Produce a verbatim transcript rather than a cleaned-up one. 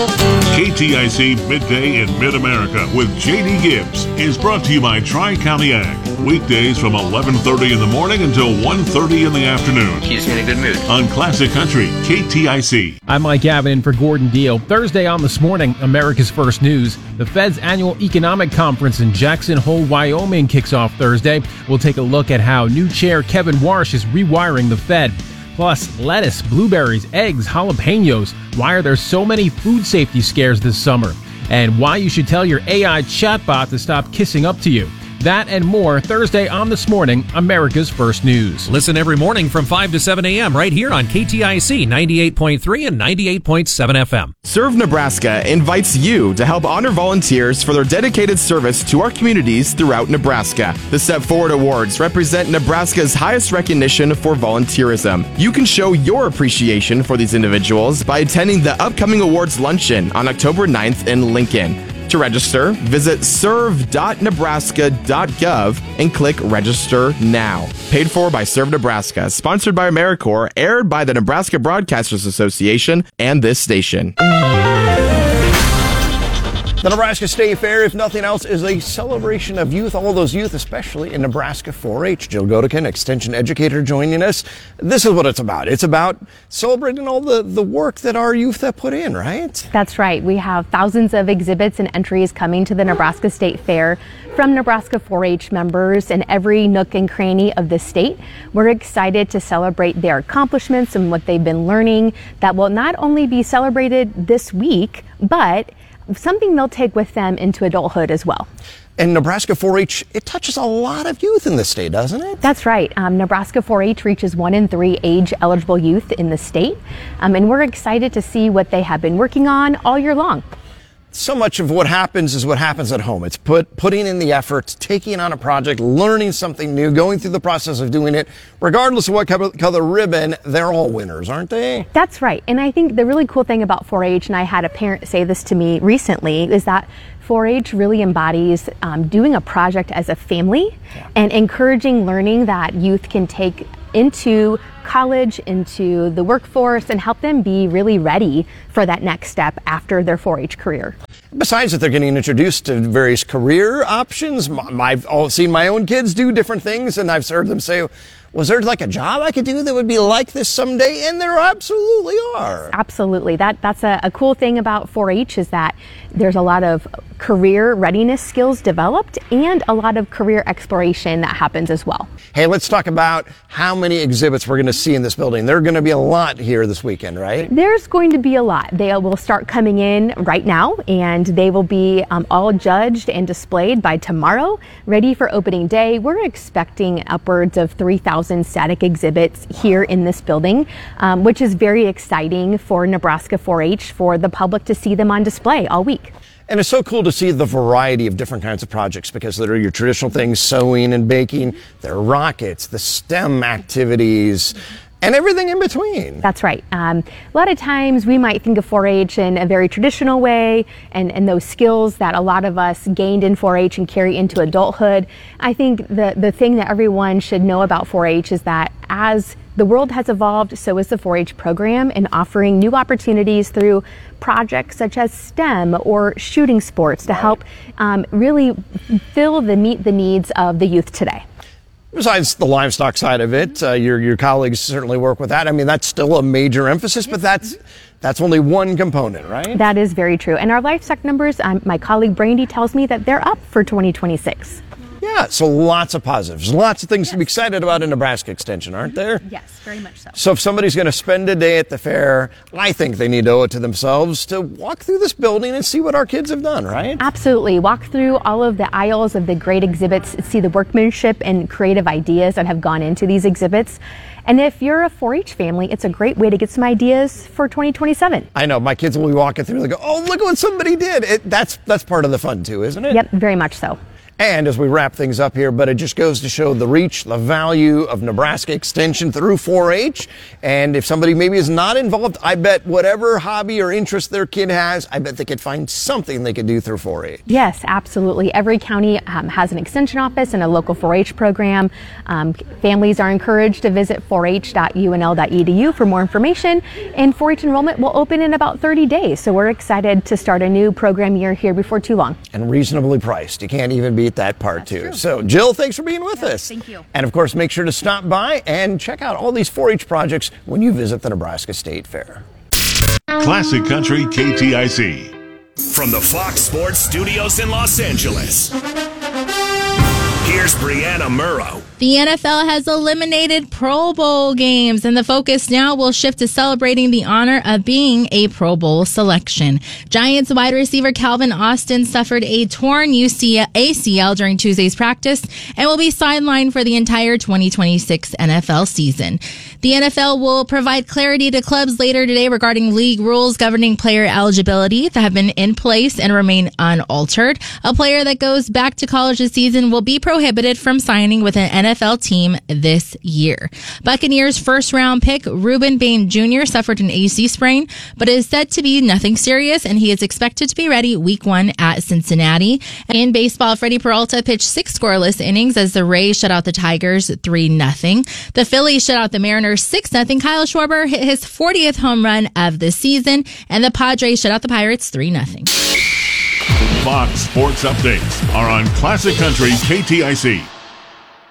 K T I C Midday in Mid-America with J D Gibbs is brought to you by Tri-County Ag. Weekdays from eleven thirty in the morning until one thirty in the afternoon. Keeps me in a good mood. On Classic Country, K T I C. I'm Mike Gavin in for Gordon Deal. Thursday on This Morning, America's First News. The Fed's annual economic conference in Jackson Hole, Wyoming kicks off Thursday. We'll take a look at how new chair Kevin Warsh is rewiring the Fed. Plus, lettuce, blueberries, eggs, jalapenos. Why are there so many food safety scares this summer? And why you should tell your A I chatbot to stop kissing up to you. That and more Thursday on This Morning, America's First News. Listen every morning from five to seven a.m. right here on K T I C ninety-eight point three and ninety-eight point seven F M. Serve Nebraska invites you to help honor volunteers for their dedicated service to our communities throughout Nebraska. The Step Forward Awards represent Nebraska's highest recognition for volunteerism. You can show your appreciation for these individuals by attending the upcoming awards luncheon on October ninth in Lincoln. To register, visit serve dot nebraska dot gov and click Register Now. Paid for by Serve Nebraska, sponsored by AmeriCorps, aired by the Nebraska Broadcasters Association and this station. The Nebraska State Fair, if nothing else, is a celebration of youth, all those youth, especially in Nebraska four H. Jill Godekin, extension educator, joining us. This is what it's about. It's about celebrating all the, the work that our youth have put in, right? That's right. We have thousands of exhibits and entries coming to the Nebraska State Fair from Nebraska four H members in every nook and cranny of the state. We're excited to celebrate their accomplishments and what they've been learning that will not only be celebrated this week, but something they'll take with them into adulthood as well. And Nebraska four H, it touches a lot of youth in the state, doesn't it? That's right. Um, Nebraska four H reaches one in three age-eligible youth in the state, um, and we're excited to see what they have been working on all year long. So much of what happens is what happens at home. It's put putting in the effort, taking on a project, learning something new, going through the process of doing it. Regardless of what color ribbon, they're all winners, aren't they? That's right. And I think the really cool thing about four H, and I had a parent say this to me recently, is that four H really embodies um, doing a project as a family yeah. and encouraging learning that youth can take into college, into the workforce, and help them be really ready for that next step after their four H career. Besides that, they're getting introduced to various career options. I've seen my own kids do different things, and I've heard them say, was there like a job I could do that would be like this someday? And there absolutely are. Absolutely. That That's a, a cool thing about four H is that there's a lot of career readiness skills developed and a lot of career exploration that happens as well. Hey, let's talk about how many exhibits we're going to see in this building. There are going to be a lot here this weekend, right? There's going to be a lot. They will start coming in right now, and they will be um, all judged and displayed by tomorrow, ready for opening day. We're expecting upwards of three thousand static exhibits here in this building, um, which is very exciting for Nebraska four H, for the public to see them on display all week. And it's so cool to see the variety of different kinds of projects, because there are your traditional things, sewing and baking, there are rockets, the STEM activities, and everything in between. That's right. Um, a lot of times we might think of four H in a very traditional way, and, and those skills that a lot of us gained in four H and carry into adulthood. I think the, the thing that everyone should know about four H is that as the world has evolved, so is the four H program, in offering new opportunities through projects such as STEM or shooting sports to help um, really fill the meet the needs of the youth today. Besides the livestock side of it, uh, your your colleagues certainly work with that. I mean, that's still a major emphasis, but that's that's only one component, right? That is very true. And our livestock numbers, um, my colleague Brandy tells me that they're up for twenty twenty-six. Yeah, so lots of positives, lots of things yes. to be excited about in Nebraska Extension, aren't there? Yes, very much so. So if somebody's going to spend a day at the fair, I think they need to owe it to themselves to walk through this building and see what our kids have done, right? Absolutely. Walk through all of the aisles of the great exhibits, see the workmanship and creative ideas that have gone into these exhibits. And if you're a four H family, it's a great way to get some ideas for twenty twenty-seven. I know. My kids will be walking through and they go, oh, look at what somebody did. It, that's, that's part of the fun too, isn't it? Yep, very much so. And as we wrap things up here, but it just goes to show the reach, the value of Nebraska Extension through four H. And if somebody maybe is not involved, I bet whatever hobby or interest their kid has, I bet they could find something they could do through four H. Yes, absolutely. Every county um, has an extension office and a local four H program. Um, families are encouraged to visit four H dot U N L dot E D U for more information. And four H enrollment will open in about thirty days. So we're excited to start a new program year here before too long. And reasonably priced. You can't even beat that part That's too. True. So Jill, thanks for being with yes, us. Thank you. And of course, make sure to stop by and check out all these four H projects when you visit the Nebraska State Fair. Classic Country K T I C. From the Fox Sports Studios in Los Angeles, here's Brianna Murrow. The N F L has eliminated Pro Bowl games, and the focus now will shift to celebrating the honor of being a Pro Bowl selection. Giants wide receiver Calvin Austin suffered a torn A C L during Tuesday's practice and will be sidelined for the entire twenty twenty-six N F L season. The N F L will provide clarity to clubs later today regarding league rules governing player eligibility that have been in place and remain unaltered. A player that goes back to college this season will be prohibited from signing with an N F L team this year. Buccaneers first round pick Ruben Bain Junior suffered an A C sprain, but is said to be nothing serious, and he is expected to be ready week one at Cincinnati. In baseball, Freddie Peralta pitched six scoreless innings as the Rays shut out the Tigers three nothing. The Phillies shut out the Mariners six nothing. Kyle Schwarber hit his fortieth home run of the season, and the Padres shut out the Pirates three nothing. Fox Sports Updates are on Classic Country K T I C.